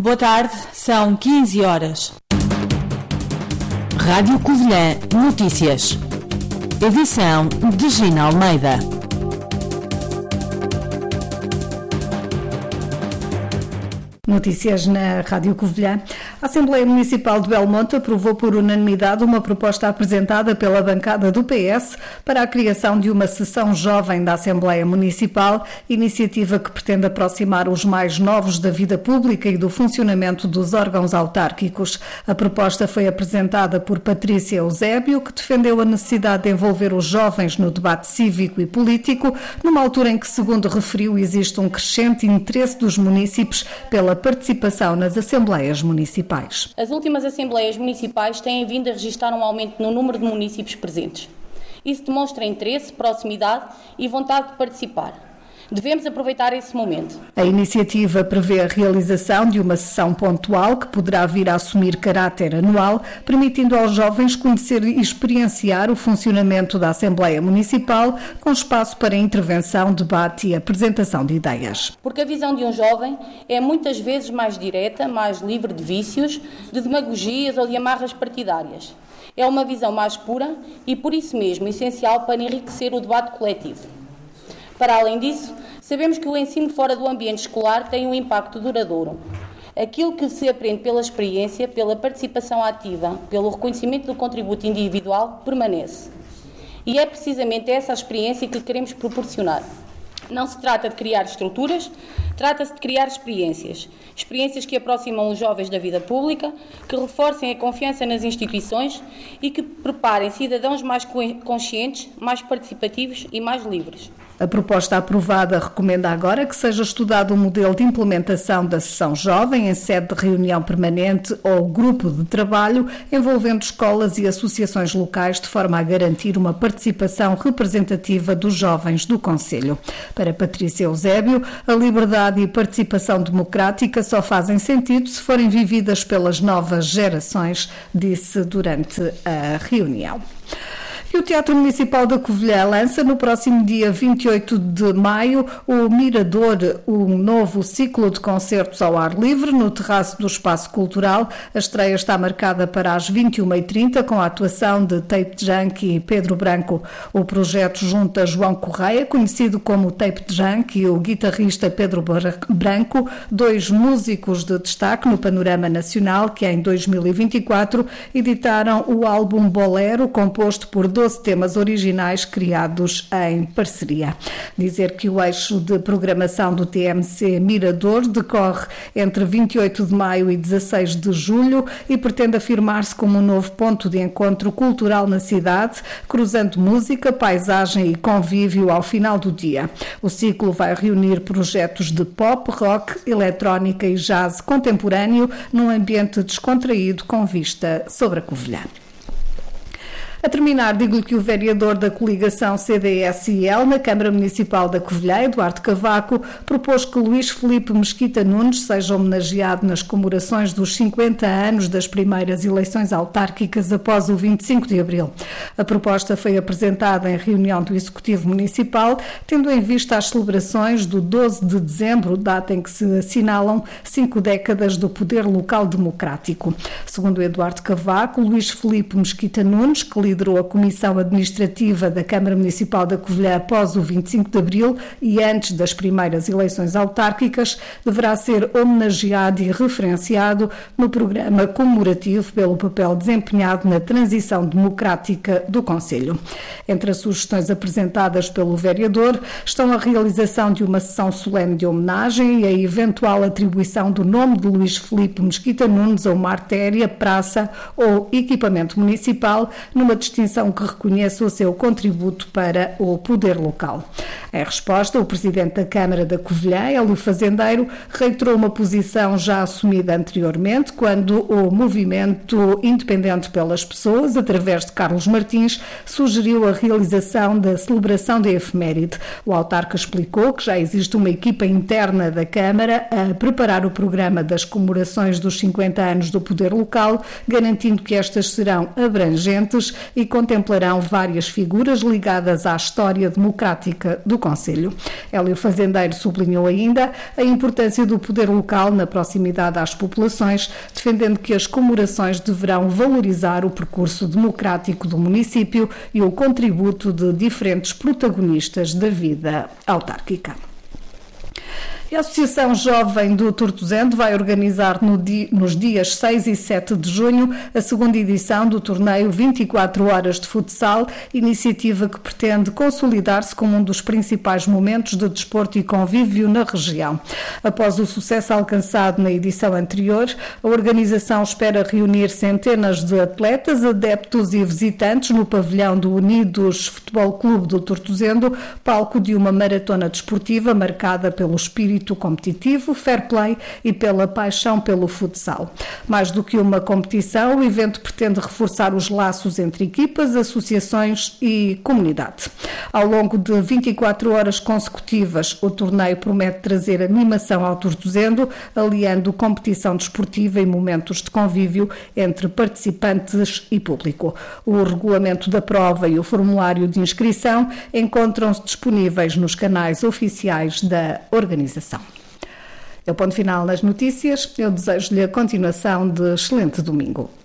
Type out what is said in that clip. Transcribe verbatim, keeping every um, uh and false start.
Boa tarde, são quinze horas. Rádio Covilhã Notícias. Edição de Gina Almeida. Notícias na Rádio Covilhã. A Assembleia Municipal de Belmonte aprovou por unanimidade uma proposta apresentada pela bancada do P S para a criação de uma sessão jovem da Assembleia Municipal, iniciativa que pretende aproximar os mais novos da vida pública e do funcionamento dos órgãos autárquicos. A proposta foi apresentada por Patrícia Eusébio, que defendeu a necessidade de envolver os jovens no debate cívico e político, numa altura em que, segundo referiu, existe um crescente interesse dos munícipes pela participação nas assembleias municipais. As últimas assembleias municipais têm vindo a registrar um aumento no número de munícipes presentes. Isso demonstra interesse, proximidade e vontade de participar. Devemos aproveitar esse momento. A iniciativa prevê a realização de uma sessão pontual que poderá vir a assumir caráter anual, permitindo aos jovens conhecer e experienciar o funcionamento da Assembleia Municipal, com espaço para intervenção, debate e apresentação de ideias. Porque a visão de um jovem é muitas vezes mais direta, mais livre de vícios, de demagogias ou de amarras partidárias. É uma visão mais pura e, por isso mesmo, essencial para enriquecer o debate coletivo. Para além disso, sabemos que o ensino fora do ambiente escolar tem um impacto duradouro. Aquilo que se aprende pela experiência, pela participação ativa, pelo reconhecimento do contributo individual, permanece. E é precisamente essa a experiência que queremos proporcionar. Não se trata de criar estruturas, trata-se de criar experiências. Experiências que aproximam os jovens da vida pública, que reforcem a confiança nas instituições e que preparem cidadãos mais conscientes, mais participativos e mais livres. A proposta aprovada recomenda agora que seja estudado um modelo de implementação da sessão jovem em sede de reunião permanente ou grupo de trabalho, envolvendo escolas e associações locais, de forma a garantir uma participação representativa dos jovens do Conselho. Para Patrícia Eusébio, a liberdade e participação democrática só fazem sentido se forem vividas pelas novas gerações, disse durante a reunião. E o Teatro Municipal da Covilhã lança no próximo dia vinte e oito de maio o Mirador, um novo ciclo de concertos ao ar livre no terraço do Espaço Cultural. A estreia está marcada para as vinte e uma e trinta com a atuação de Tape Junk e Pedro Branco. O projeto junta João Correia, conhecido como Tape Junk, e o guitarrista Pedro Branco, dois músicos de destaque no panorama nacional que em dois mil e vinte e quatro editaram o álbum Bolero, composto por doze temas originais criados em parceria. Dizer que o eixo de programação do T M C Mirador decorre entre vinte e oito de maio e dezasseis de julho e pretende afirmar-se como um novo ponto de encontro cultural na cidade, cruzando música, paisagem e convívio ao final do dia. O ciclo vai reunir projetos de pop, rock, eletrónica e jazz contemporâneo num ambiente descontraído com vista sobre a Covilhã. A terminar, digo-lhe que o vereador da coligação C D S I L na Câmara Municipal da Covilhã, Eduardo Cavaco, propôs que Luís Filipe Mesquita Nunes seja homenageado nas comemorações dos cinquenta anos das primeiras eleições autárquicas após o vinte e cinco de abril. A proposta foi apresentada em reunião do Executivo Municipal, tendo em vista as celebrações do doze de dezembro, data em que se assinalam cinco décadas do poder local democrático. Segundo Eduardo Cavaco, Luís Filipe Mesquita Nunes, que liderou a Comissão Administrativa da Câmara Municipal da Covilhã após o vinte e cinco de abril e antes das primeiras eleições autárquicas, deverá ser homenageado e referenciado no programa comemorativo pelo papel desempenhado na transição democrática do Conselho. Entre as sugestões apresentadas pelo vereador estão a realização de uma sessão solene de homenagem e a eventual atribuição do nome de Luís Filipe Mesquita Nunes a uma artéria, praça ou equipamento municipal, numa distinção que reconheça o seu contributo para o poder local. Em resposta, o presidente da Câmara da Covilhã, Hélio Fazendeiro, reiterou uma posição já assumida anteriormente, quando o Movimento Independente pelas Pessoas, através de Carlos Martins, sugeriu a realização da celebração da efeméride. O autarca explicou que já existe uma equipa interna da Câmara a preparar o programa das comemorações dos cinquenta anos do poder local, garantindo que estas serão abrangentes, e contemplarão várias figuras ligadas à história democrática do concelho. Hélio Fazendeiro sublinhou ainda a importância do poder local na proximidade às populações, defendendo que as comemorações deverão valorizar o percurso democrático do município e o contributo de diferentes protagonistas da vida autárquica. A Associação Jovem do Tortozendo vai organizar no dia, nos dias seis e sete de junho a segunda edição do torneio vinte e quatro horas de futsal, iniciativa que pretende consolidar-se como um dos principais momentos de desporto e convívio na região. Após o sucesso alcançado na edição anterior, a organização espera reunir centenas de atletas, adeptos e visitantes no pavilhão do Unidos Futebol Clube do Tortozendo, palco de uma maratona desportiva marcada pelo espírito competitivo, fair play e pela paixão pelo futsal. Mais do que uma competição, o evento pretende reforçar os laços entre equipas, associações e comunidade. Ao longo de vinte e quatro horas consecutivas, o torneio promete trazer animação ao Tortozendo, aliando competição desportiva e momentos de convívio entre participantes e público. O regulamento da prova e o formulário de inscrição encontram-se disponíveis nos canais oficiais da organização. É o ponto final nas notícias. Eu desejo-lhe a continuação de excelente domingo.